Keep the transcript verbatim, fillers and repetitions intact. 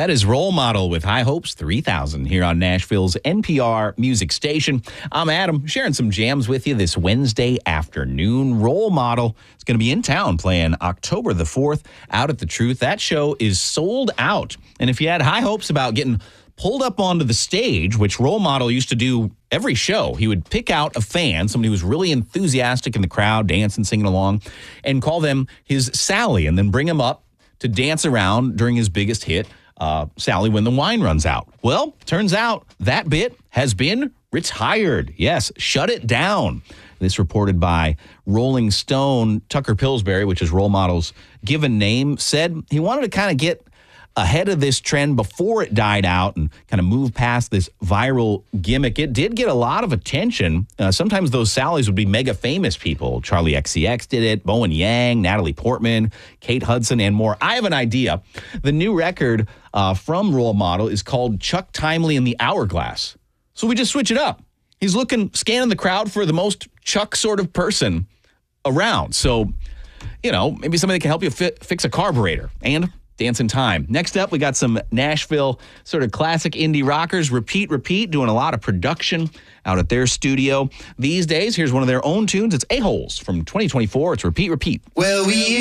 That is Role Model with High Hopes three thousand here on Nashville's N P R music station. I'm Adam, sharing some jams with you this Wednesday afternoon. Role Model is going to be in town playing October the fourth out at the Truth. That show is sold out. And if you had high hopes about getting pulled up onto the stage, which Role Model used to do every show, he would pick out a fan, somebody who was really enthusiastic in the crowd, dancing, singing along, and call them his Sally, and then bring him up to dance around during his biggest hit, uh, Sally When the Wine Runs Out. Well, turns out that bit has been retired. Yes, shut it down. This reported by Rolling Stone. Tucker Pillsbury, which is Role Model's given name, said he wanted to kind of get ahead of this trend before it died out and kind of move past this viral gimmick. It did get a lot of attention. Uh, sometimes those Sallys would be mega famous people. Charlie X C X did it, Bowen Yang, Natalie Portman, Kate Hudson, and more. I have an idea. The new record uh, from Role Model is called Chuck Timely and the Hourglass. So we just switch it up. He's looking, scanning the crowd for the most Chuck sort of person around. So, you know, maybe somebody that can help you fi- fix a carburetor and dance in time. Next up, we got some Nashville sort of classic indie rockers, Repeat Repeat, doing a lot of production out at their studio these days. Here's one of their own tunes. It's A-Holes from twenty twenty-four. It's Repeat Repeat. Well, we